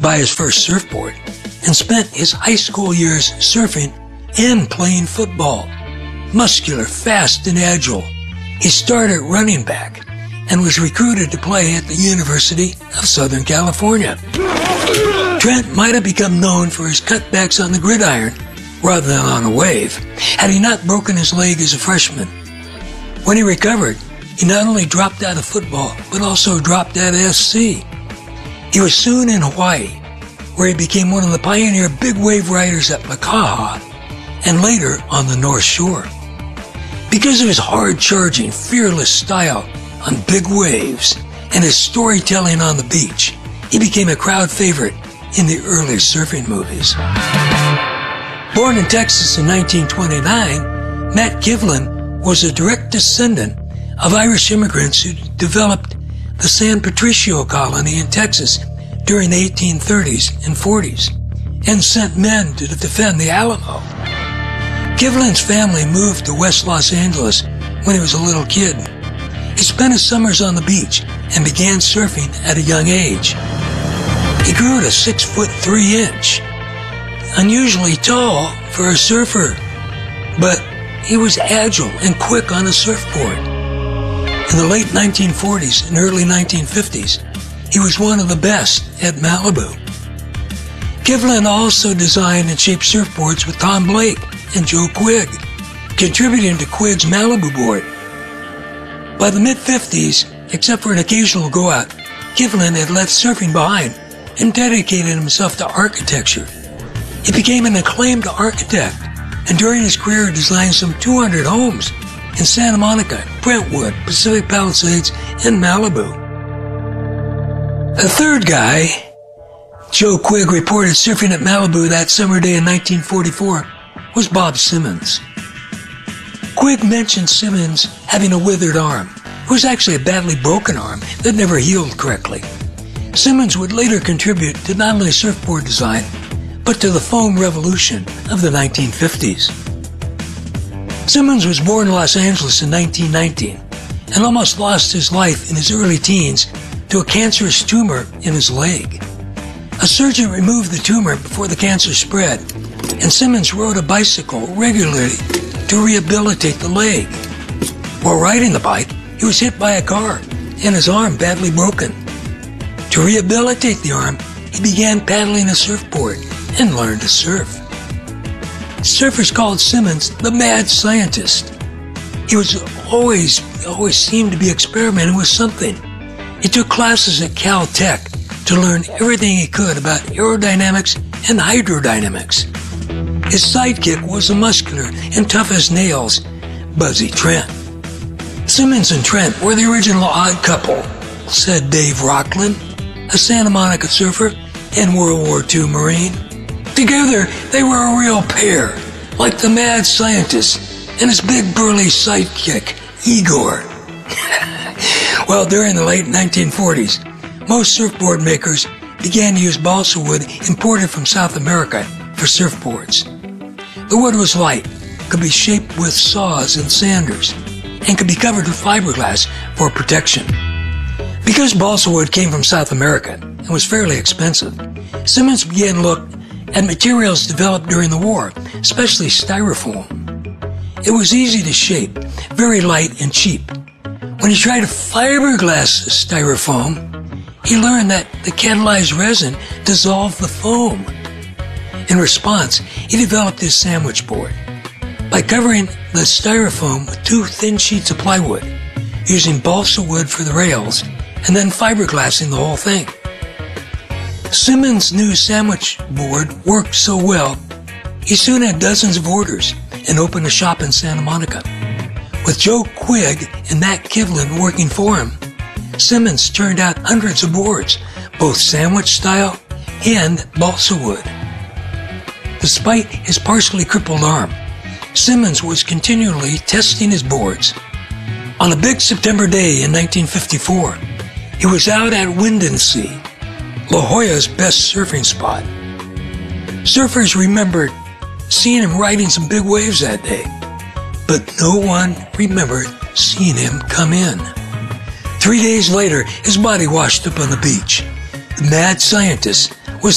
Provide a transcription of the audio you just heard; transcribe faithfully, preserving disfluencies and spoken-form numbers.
buy his first surfboard and spent his high school years surfing and playing football. Muscular, fast, and agile, he started at running back and was recruited to play at the University of Southern California. Trent might have become known for his cutbacks on the gridiron rather than on a wave, had he not broken his leg as a freshman. When he recovered, he not only dropped out of football, but also dropped out of S C. He was soon in Hawaii, where he became one of the pioneer big wave riders at Makaha, and later on the North Shore. Because of his hard-charging, fearless style on big waves and his storytelling on the beach, he became a crowd favorite in the early surfing movies. Born in Texas in nineteen twenty-nine, Matt Kivlin was a direct descendant of Irish immigrants who developed the San Patricio colony in Texas during the eighteen thirties and forties and sent men to defend the Alamo. Kivlin's family moved to West Los Angeles when he was a little kid. He spent his summers on the beach and began surfing at a young age. He grew to six foot three inch, unusually tall for a surfer, but he was agile and quick on a surfboard. In the late nineteen forties and early nineteen fifties, he was one of the best at Malibu. Kivlin also designed and shaped surfboards with Tom Blake and Joe Quigg, contributing to Quigg's Malibu board. By the mid-fifties, except for an occasional go-out, Kivlin had left surfing behind and dedicated himself to architecture. He became an acclaimed architect, and during his career designed some two hundred homes in Santa Monica, Brentwood, Pacific Palisades, and Malibu. A third guy, Joe Quigg, reported surfing at Malibu that summer day in nineteen forty-four, was Bob Simmons. Quigg mentioned Simmons having a withered arm. It was actually a badly broken arm that never healed correctly. Simmons would later contribute to not only surfboard design, but to the foam revolution of the nineteen fifties. Simmons was born in Los Angeles in nineteen nineteen and almost lost his life in his early teens to a cancerous tumor in his leg. A surgeon removed the tumor before the cancer spread, and Simmons rode a bicycle regularly to rehabilitate the leg. While riding the bike, he was hit by a car and his arm badly broken. To rehabilitate the arm, he began paddling a surfboard and learned to surf. Surfers called Simmons the mad scientist. He was always, always seemed to be experimenting with something. He took classes at Caltech to learn everything he could about aerodynamics and hydrodynamics. His sidekick was a muscular and tough as nails Buzzy Trent. Simmons and Trent were the original odd couple, said Dave Rocklin, a Santa Monica surfer and World War Two Marine. Together, they were a real pair, like the mad scientist and his big burly sidekick, Igor. Well, during the late nineteen forties, most surfboard makers began to use balsa wood imported from South America for surfboards. The wood was light, could be shaped with saws and sanders, and could be covered with fiberglass for protection. Because balsa wood came from South America and was fairly expensive, Simmons began to look at materials developed during the war, especially styrofoam. It was easy to shape, very light and cheap. When he tried to fiberglass styrofoam, he learned that the catalyzed resin dissolved the foam. In response, he developed his sandwich board by covering the styrofoam with two thin sheets of plywood, using balsa wood for the rails, and then fiberglassing the whole thing. Simmons' new sandwich board worked so well, he soon had dozens of orders and opened a shop in Santa Monica. With Joe Quigg and Matt Kivlin working for him, Simmons turned out hundreds of boards, both sandwich style and balsa wood. Despite his partially crippled arm, Simmons was continually testing his boards. On a big September day in nineteen fifty-four, he was out at Windansea, La Jolla's best surfing spot. Surfers remembered seeing him riding some big waves that day, but no one remembered seeing him come in. Three days later, his body washed up on the beach. The mad scientist